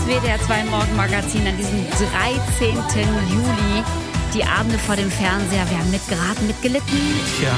WDR 2 Morgenmagazin an diesem 13. Juli. Die Abende vor dem Fernseher, wir haben mitgeraten, mitgelitten. Tja.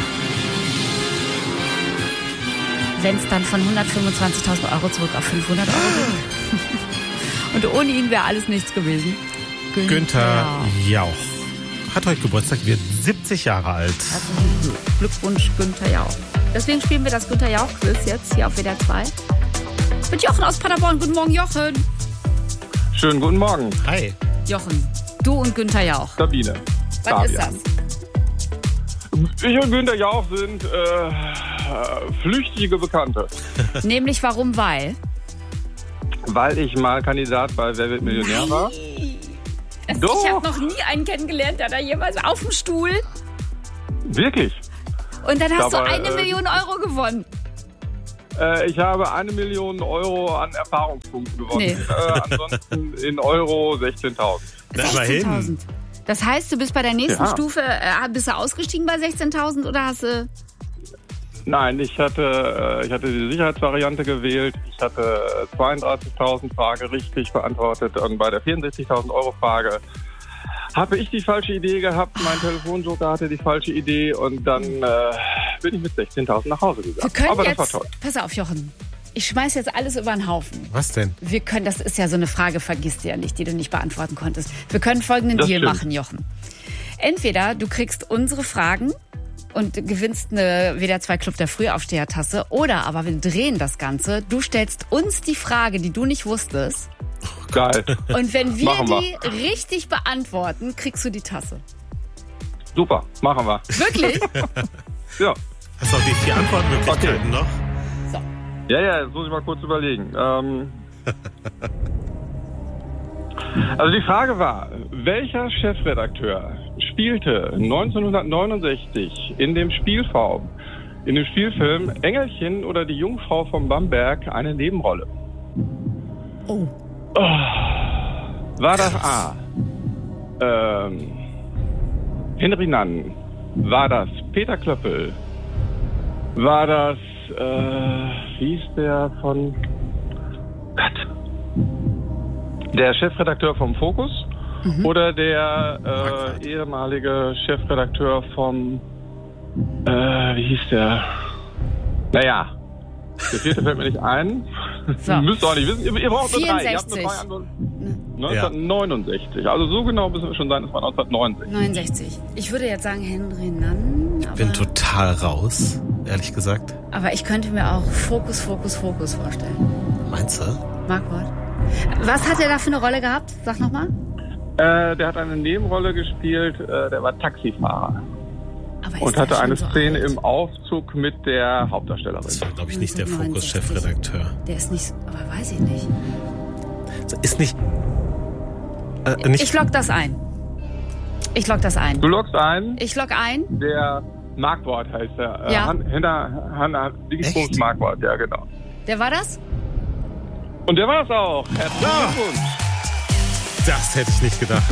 Wenn es dann von 125.000 Euro zurück auf 500 Euro geht. Und ohne ihn wäre alles nichts gewesen. Günther Jauch hat heute Geburtstag, wird 70 Jahre alt. Herzlichen Glückwunsch, Günther Jauch. Deswegen spielen wir das Günther Jauch-Quiz jetzt hier auf WDR 2. Mit Jochen aus Paderborn. Guten Morgen, Jochen. Schönen guten Morgen. Hi. Jochen, du und Günther Jauch. Sabine. Was ist das? Ich und Günther Jauch sind flüchtige Bekannte. Nämlich warum? Weil ich mal Kandidat bei Wer wird Millionär war. Doch. Ich habe noch nie einen kennengelernt, der da jemals auf dem Stuhl. Wirklich? Und dann hast Dabei, du 1 Million Euro gewonnen. Ich habe 1 Million Euro an Erfahrungspunkten gewonnen. Nee. Ansonsten in Euro 16.000. 16.000. Das heißt, du bist bei der nächsten Stufe, bist du ausgestiegen bei 16.000 oder hast du... Nein, ich hatte die Sicherheitsvariante gewählt. Ich hatte 32.000 Frage richtig beantwortet. Und bei der 64.000 Euro Frage habe ich die falsche Idee gehabt. Mein Telefonjoker hatte die falsche Idee. Und dann bin ich mit 16.000 nach Hause gegangen. Aber das war toll. Pass auf, Jochen. Ich schmeiß jetzt alles über den Haufen. Was denn? Wir können, das ist ja so eine Frage, vergisst du ja nicht, die du nicht beantworten konntest. Wir können folgenden Deal machen, Jochen. Entweder du kriegst unsere Fragen und gewinnst eine WDR 2 Club der Frühaufsteher-Tasse. Oder aber wir drehen das Ganze. Du stellst uns die Frage, die du nicht wusstest. Geil. Und wenn wir die richtig beantworten, kriegst du die Tasse. Super, machen wir. Wirklich? Ja. Hast du auch die 4 Antwortmöglichkeiten noch? So. Ja, das muss ich mal kurz überlegen. Also die Frage war, welcher Chefredakteur spielte 1969 in dem Spielfilm Engelchen oder die Jungfrau von Bamberg eine Nebenrolle? Oh. War das A. Henry Nann? War das Peter Klöppel? War das, wie hieß der von... Gott. Der Chefredakteur vom Fokus oder der ehemalige Chefredakteur vom, wie hieß der? Naja, der vierte fällt mir nicht ein. So. Müsst ihr auch nicht wissen. Ihr braucht nur 3. 64. Ihr habt nur 3 Antworten. 1969. Also so genau müssen wir schon sein, es war 1969. 69. Ich würde jetzt sagen Henry Nann. Ich bin total raus, ehrlich gesagt. Aber ich könnte mir auch Fokus vorstellen. Meinst du? Markwort. Was hat er da für eine Rolle gehabt? Sag nochmal. Der hat eine Nebenrolle gespielt, der war Taxifahrer. Aber und hatte eine so Szene alt? im Aufzug mit der Hauptdarstellerin. Das war, glaube ich, nicht der 1969. Fokus-Chefredakteur. Der ist nicht, aber weiß ich nicht. Ist nicht... Ich log das ein. Du loggst ein? Ich log ein. Der Markwort heißt er. Ja. Hanna Dingsbums Markwort, ja genau. Der war das? Und der war es auch. Herzlichen Glückwunsch. Das hätte ich nicht gedacht.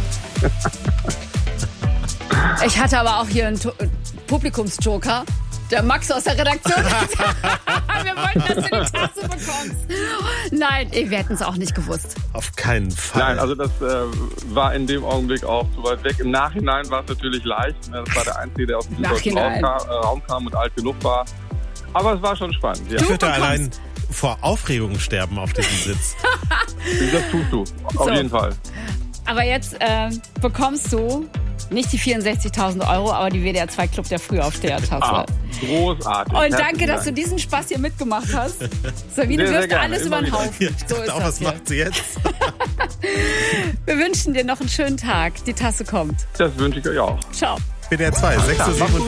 Ich hatte aber auch hier einen Publikumsjoker. Der Max aus der Redaktion. Wir wollten, dass du die Tasse bekommst. Nein, wir hätten es auch nicht gewusst. Auf keinen Fall. Nein, also das war in dem Augenblick auch zu weit weg. Im Nachhinein war es natürlich leicht. Das war der Einzige, der aus dem Raum kam und alt genug war. Aber es war schon spannend. Ja. Ich würde allein vor Aufregung sterben auf diesem Sitz. Das tust du, auf jeden Fall. Aber jetzt bekommst du nicht die 64.000 Euro, aber die WDR 2 Club der Frühaufsteher-Tasse. Großartig. Und danke, dass du diesen Spaß hier mitgemacht hast. Sabine wirft alles über den Haufen. Ich dachte auch, was macht sie jetzt? Wir wünschen dir noch einen schönen Tag. Die Tasse kommt. Das wünsche ich euch auch. Ciao. WDR 2, 6:47 Uhr.